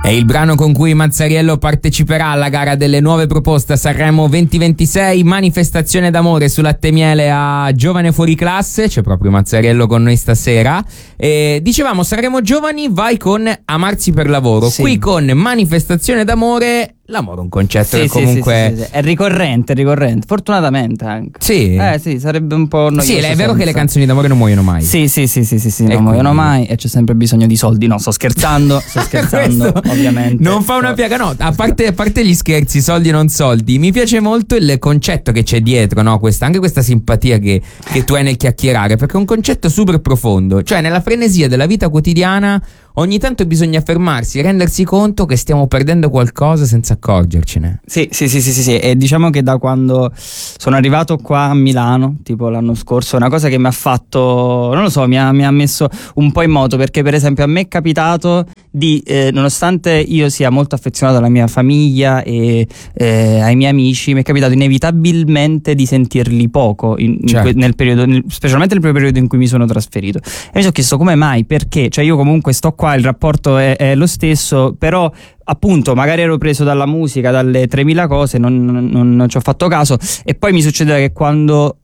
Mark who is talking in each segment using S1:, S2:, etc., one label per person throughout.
S1: È il brano con cui Mazzariello parteciperà alla gara delle nuove proposte a Sanremo 2026, manifestazione d'amore su Latte e Miele a Giovane Fuori Classe. C'è proprio Mazzariello con noi stasera. E dicevamo, Sanremo Giovani vai con Amarsi per lavoro, sì. Qui con manifestazione d'amore, l'amore è un concetto che comunque
S2: sì. È ricorrente, fortunatamente anche.
S1: Sì.
S2: Sì, sarebbe un po' noioso.
S1: Sì, è vero che le canzoni d'amore non muoiono mai.
S2: Sì, non muoiono mai e c'è sempre bisogno di soldi. No, sto scherzando, ovviamente.
S1: Non fa una piaga, no, a parte gli scherzi, soldi non soldi, mi piace molto il concetto che c'è dietro, no? Anche questa simpatia che tu hai nel chiacchierare, perché è un concetto super profondo, cioè nella frenesia della vita quotidiana ogni tanto bisogna fermarsi e rendersi conto che stiamo perdendo qualcosa senza accorgercene. Sì,
S2: e diciamo che da quando sono arrivato qua a Milano, tipo l'anno scorso, è una cosa che mi ha fatto, non lo so, mi ha messo un po' in moto, perché per esempio a me è capitato di, nonostante io sia molto affezionato alla mia famiglia e ai miei amici, mi è capitato inevitabilmente di sentirli poco nel periodo, specialmente nel primo periodo in cui mi sono trasferito, e mi sono chiesto come mai, perché, cioè io comunque sto qua, il rapporto è lo stesso, però appunto magari ero preso dalla musica, dalle 3000 cose, non ci ho fatto caso, e poi mi succedeva che quando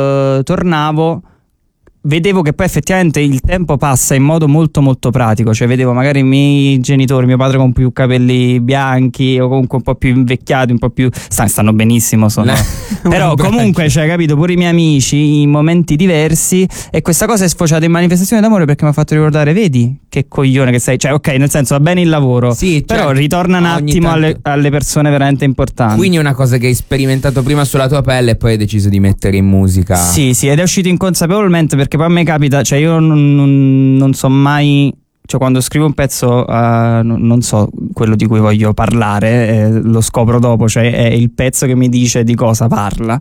S2: tornavo vedevo che poi effettivamente il tempo passa in modo molto molto pratico, cioè vedevo magari i miei genitori, mio padre con più capelli bianchi o comunque un po' più invecchiati, un po' più stanno benissimo, però comunque, cioè, capito, pure i miei amici in momenti diversi, e questa cosa è sfociata in manifestazione d'amore perché mi ha fatto ricordare, vedi che coglione che sei, cioè ok, nel senso va bene il lavoro, sì, però ritorna un attimo alle persone veramente importanti.
S1: Quindi è una cosa che hai sperimentato prima sulla tua pelle e poi hai deciso di mettere in musica.
S2: Sì, ed è uscito inconsapevolmente, perché poi a me capita, cioè io non so mai, cioè quando scrivo un pezzo non so quello di cui voglio parlare, lo scopro dopo, cioè è il pezzo che mi dice di cosa parla,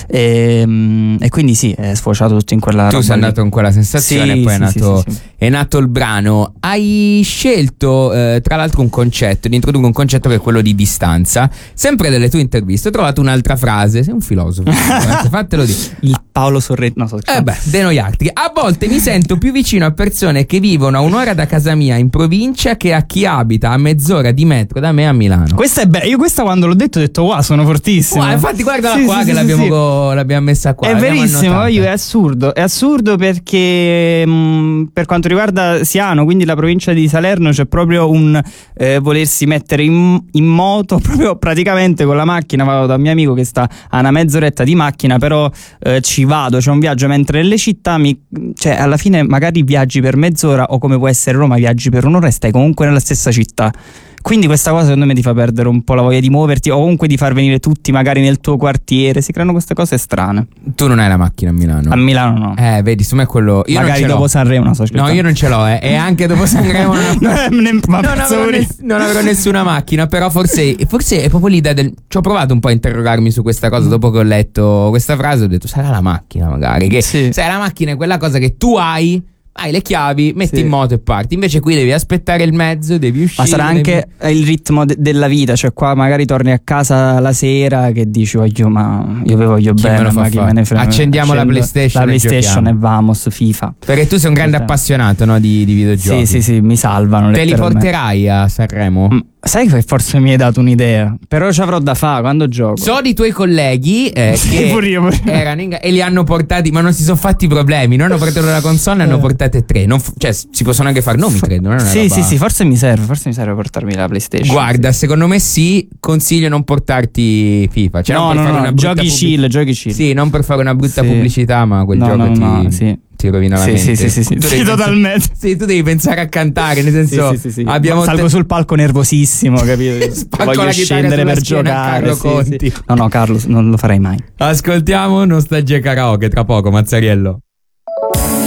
S2: e quindi sì, è sfociato tutto in quella
S1: tu sei andato con quella sensazione,
S2: sì,
S1: poi è nato il brano. Hai scelto tra l'altro un concetto, di introdurre un concetto che è quello di distanza. Sempre delle tue interviste ho trovato un'altra frase, sei un filosofo, fatelo dire.
S2: Il Paolo Sorrento, no, so
S1: denoiarti. A volte mi sento più vicino a persone che vivono a un'ora da casa mia in provincia che a chi abita a mezz'ora di metro da me a Milano.
S2: Questa è bella. Io questa quando l'ho detto ho detto wow, sono fortissimo.
S1: Infatti guardala qua, che l'abbiamo messa qua.
S2: È verissimo, è assurdo perché per quanto riguarda Siano, quindi la provincia di Salerno, c'è proprio un volersi mettere in moto, proprio praticamente con la macchina. Vado da un mio amico che sta a una mezz'oretta di macchina, però ci vado, c'è un viaggio, mentre nelle città cioè alla fine magari viaggi per mezz'ora, o come può essere Roma, viaggi per un'ora e stai comunque nella stessa città. Quindi questa cosa secondo me ti fa perdere un po' la voglia di muoverti, o comunque di far venire tutti magari nel tuo quartiere. Si creano queste cose strane.
S1: Tu non hai la macchina a Milano?
S2: A Milano no.
S1: Vedi, su me è quello. Io
S2: magari dopo Sanremo,
S1: no, io non ce l'ho, e anche dopo Sanremo non avrò nessuna macchina. Però forse è proprio l'idea ci ho provato un po' a interrogarmi su questa cosa dopo che ho letto questa frase. Ho detto, sarà la macchina magari, che sai, la macchina è quella cosa che tu hai le chiavi, metti in moto e parti. Invece qui devi aspettare il mezzo, devi uscire.
S2: Ma sarà anche il ritmo della vita, cioè qua magari torni a casa la sera che dici io vi voglio bene, ma chi me ne frega.
S1: Accendiamo la PlayStation
S2: e vamos FIFA.
S1: Perché tu sei un grande appassionato, no, di videogiochi.
S2: Sì, mi salvano.
S1: Te li porterai a Sanremo?
S2: Sai che forse mi hai dato un'idea, però ci avrò da fare quando gioco.
S1: So di tuoi colleghi che erano e li hanno portati, ma non si sono fatti problemi. Non hanno portato la console, hanno portate 3. Cioè si possono anche fare nomi, credo. Non è
S2: sì, forse mi serve portarmi la PlayStation.
S1: Guarda, secondo me consiglio non portarti FIFA. Cioè,
S2: no, giochi chill. Sì,
S1: non per fare una brutta pubblicità, ma quel gioco ti rovina la mente.
S2: Sì, totalmente.
S1: Sì, tu devi pensare a cantare, nel senso
S2: salgo sul palco nervosissimo, capito? Voglio scendere per giocare.
S1: Carlo Conti.
S2: No, Carlo, non lo farei mai.
S1: Ascoltiamo Nostalgia Karaoke tra poco, Mazzariello.